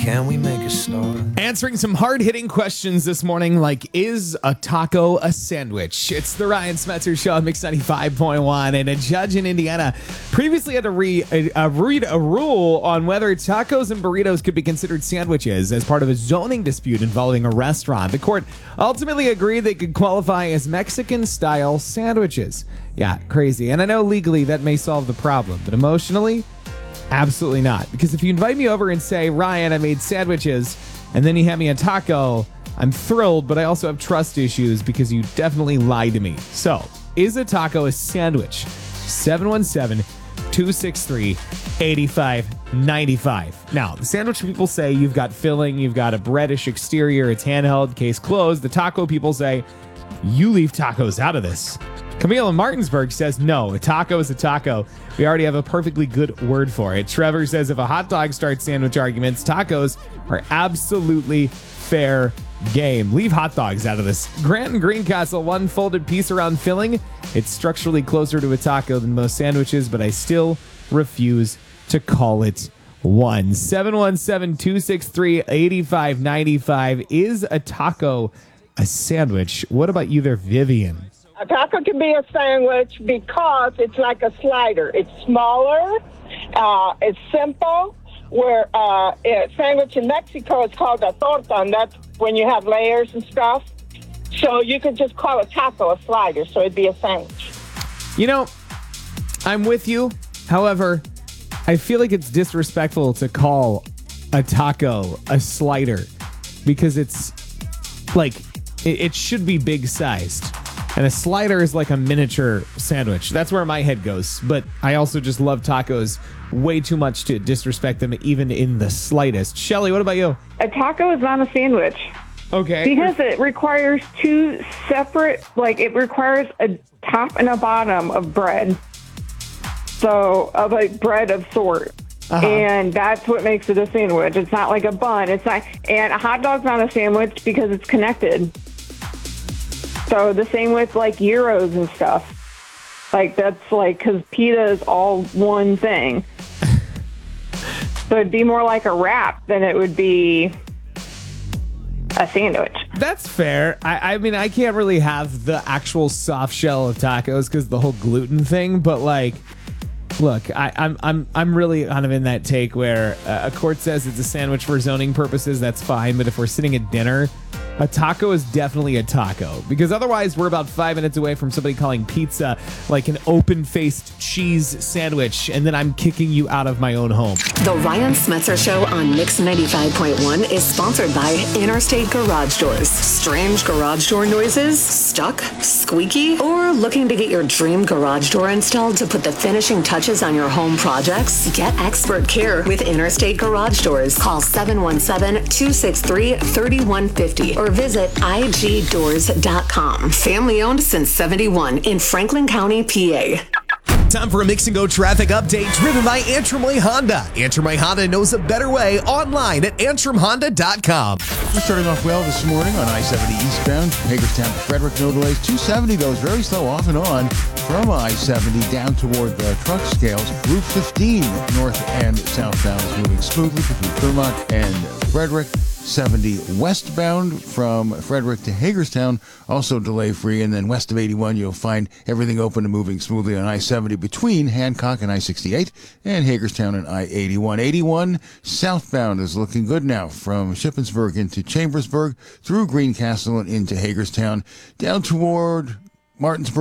Can we make a start? Answering some hard-hitting questions this morning, like, is a taco a sandwich? It's the Ryan Smetzer Show on Mix 95.1, and a judge in Indiana previously had to read a rule on whether tacos and burritos could be considered sandwiches as part of a zoning dispute involving a restaurant. The court ultimately agreed they could qualify as Mexican-style sandwiches. Yeah, crazy. And I know legally that may solve the problem, but emotionally, absolutely not. Because if you invite me over and say, Ryan, I made sandwiches, and then you hand me a taco, I'm thrilled, but I also have trust issues because you definitely lied to me. So, is a taco a sandwich? 717-263-8595. Now, the sandwich people say you've got filling, you've got a breadish exterior, it's handheld, case closed. The taco people say you leave tacos out of this. Camille in Martinsburg says, no, a taco is a taco. We already have a perfectly good word for it. Trevor says, if a hot dog starts sandwich arguments, tacos are absolutely fair game. Leave hot dogs out of this. Grant in Greencastle, one folded piece around filling. It's structurally closer to a taco than most sandwiches, but I still refuse to call it one. 717-263-8595. Is a taco a sandwich? What about you there, Vivian? A taco can be a sandwich because it's like a slider. It's smaller. It's simple. Where a sandwich in Mexico is called a torta, and that's when you have layers and stuff. So you could just call a taco a slider, so it'd be a sandwich. You know, I'm with you. However, I feel like it's disrespectful to call a taco a slider because it's like it should be big sized. And a slider is like a miniature sandwich. That's where my head goes. But I also just love tacos way too much to disrespect them even in the slightest. Shelly, what about you? A taco is not a sandwich. Okay. Because it requires two separate, it requires a top and a bottom of bread. So, of a bread of sort. Uh-huh. And that's what makes it a sandwich. It's not like a bun. It's not, and a hot dog's not a sandwich because it's connected. So the same with gyros and stuff. That's because pita is all one thing. So it'd be more like a wrap than it would be a sandwich. That's fair. I mean, I can't really have the actual soft shell of tacos because the whole gluten thing. But look, I'm really kind of in that take where a court says it's a sandwich for zoning purposes. That's fine. But if we're sitting at dinner, a taco is definitely a taco because otherwise we're about 5 minutes away from somebody calling pizza like an open-faced cheese sandwich, and then I'm kicking you out of my own home. The Ryan Smetzer Show on Mix 95.1 is sponsored by Interstate Garage Doors. Strange garage door noises? Stuck? Squeaky? Or looking to get your dream garage door installed to put the finishing touches on your home projects? Get expert care with Interstate Garage Doors. Call 717-263-3150 or visit igdoors.com. Family owned since 71 in Franklin County, PA. Time for a Mix and Go traffic update driven by Antrim Way Honda. Antrim Way Honda knows a better way online at antrimhonda.com. We're starting off well this morning on I-70 eastbound, Hagerstown to Frederick, no delays. 270 goes very slow off and on from I-70 down toward the truck scales. Route 15 north and southbound is moving smoothly between Fremont and Frederick. 70 westbound from Frederick to Hagerstown, also delay-free. And then west of 81, you'll find everything open and moving smoothly on I-70 between Hancock and I-68 and Hagerstown and I-81. 81 southbound is looking good now from Shippensburg into Chambersburg, through Greencastle and into Hagerstown, down toward Martinsburg.